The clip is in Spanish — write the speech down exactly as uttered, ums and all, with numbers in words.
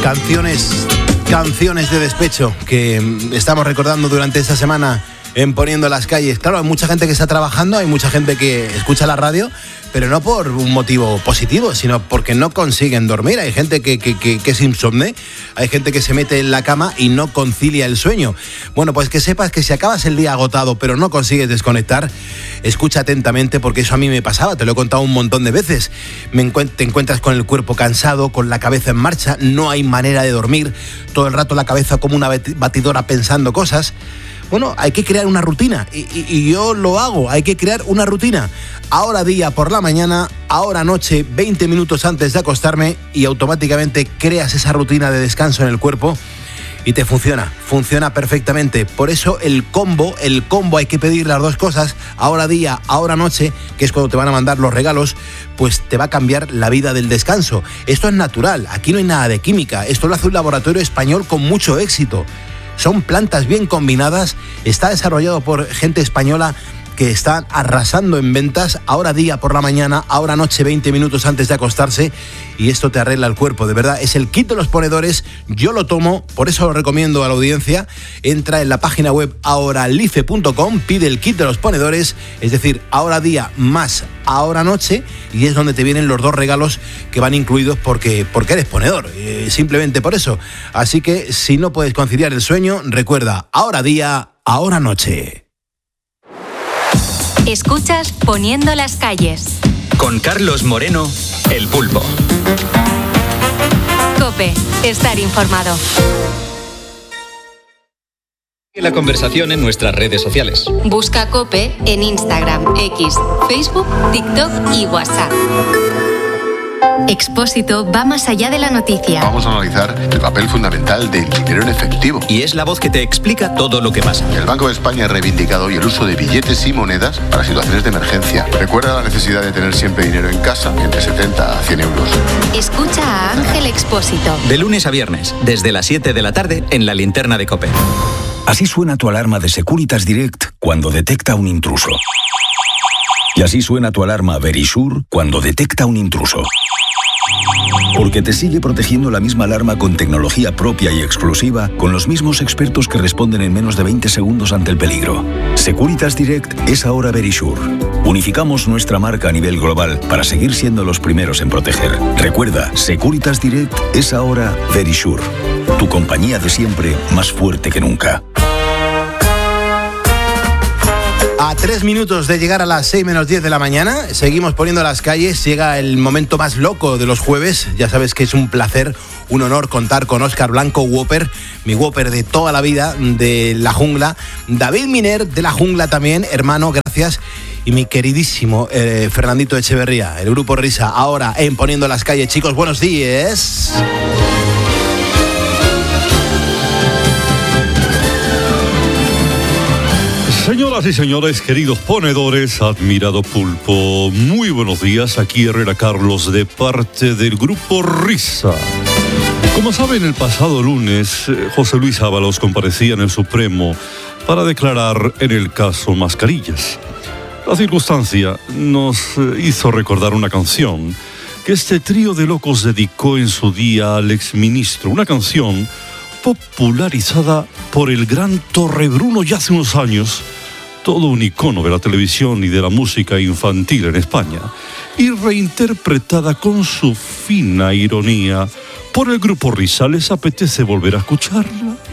Canciones, canciones de despecho que estamos recordando durante esta semana en Poniendo las Calles. Claro, hay mucha gente que está trabajando, hay mucha gente que escucha la radio, pero no por un motivo positivo, sino porque no consiguen dormir. Hay gente que, que, que, que es insomne, hay gente que se mete en la cama y no concilia el sueño. Bueno, pues que sepas que si acabas el día agotado pero no consigues desconectar, escucha atentamente, porque eso a mí me pasaba, te lo he contado un montón de veces. Me encuent- te encuentras con el cuerpo cansado, con la cabeza en marcha, no hay manera de dormir, todo el rato la cabeza como una batidora pensando cosas. Bueno, hay que crear una rutina y, y, y yo lo hago, hay que crear una rutina. Ahora día por la mañana, ahora noche, veinte minutos antes de acostarme, y automáticamente creas esa rutina de descanso en el cuerpo y te funciona, funciona perfectamente. Por eso el combo, el combo hay que pedir las dos cosas, ahora día, ahora noche, que es cuando te van a mandar los regalos, pues te va a cambiar la vida del descanso. Esto es natural, aquí no hay nada de química, esto lo hace un laboratorio español con mucho éxito. Son plantas bien combinadas, está desarrollado por gente española que están arrasando en ventas, ahora día por la mañana, ahora noche, veinte minutos antes de acostarse, y esto te arregla el cuerpo, de verdad. Es el kit de los ponedores, yo lo tomo, por eso lo recomiendo a la audiencia. Entra en la página web ahoralife punto com, pide el kit de los ponedores, es decir, ahora día más ahora noche, y es donde te vienen los dos regalos que van incluidos porque, porque eres ponedor, eh, simplemente por eso. Así que si no puedes conciliar el sueño, recuerda, ahora día, ahora noche. Escuchas Poniendo las Calles. Con Carlos Moreno, El Pulpo. COPE, estar informado. La conversación en nuestras redes sociales. Busca COPE en Instagram, X, Facebook, TikTok y WhatsApp. Expósito va más allá de la noticia. Vamos a analizar el papel fundamental del dinero en efectivo. Y es la voz que te explica todo lo que pasa. El Banco de España ha reivindicado hoy el uso de billetes y monedas para situaciones de emergencia. Recuerda la necesidad de tener siempre dinero en casa, entre setenta a cien euros. Escucha a Ángel Expósito. De lunes a viernes, desde las siete de la tarde, en la linterna de COPE. Así suena tu alarma de Securitas Direct cuando detecta un intruso. Y así suena tu alarma Verisure cuando detecta un intruso. Porque te sigue protegiendo la misma alarma con tecnología propia y exclusiva, con los mismos expertos que responden en menos de veinte segundos ante el peligro. Securitas Direct es ahora Verisure. Unificamos nuestra marca a nivel global para seguir siendo los primeros en proteger. Recuerda, Securitas Direct es ahora Verisure. Tu compañía de siempre, más fuerte que nunca. A tres minutos de llegar a las seis menos diez de la mañana, seguimos Poniendo las Calles. Llega el momento más loco de los jueves. Ya sabes que es un placer, un honor contar con Óscar Blanco, Whopper, mi Whopper de toda la vida, de La Jungla. David Miner, de La Jungla también, hermano, gracias. Y mi queridísimo eh, Fernandito Echeverría, el Grupo Risa, ahora en Poniendo las Calles. Chicos, buenos días. Señoras y señores, queridos ponedores, admirado pulpo, muy buenos días. Aquí Herrera Carlos de parte del Grupo Risa. Como saben, el pasado lunes, José Luis Ábalos comparecía en el Supremo para declarar en el caso Mascarillas. La circunstancia nos hizo recordar una canción que este trío de locos dedicó en su día al exministro. Una canción popularizada por el gran Torrebruno ya hace unos años, todo un icono de la televisión y de la música infantil en España, y reinterpretada con su fina ironía por el Grupo Risa. ¿Les apetece volver a escucharla?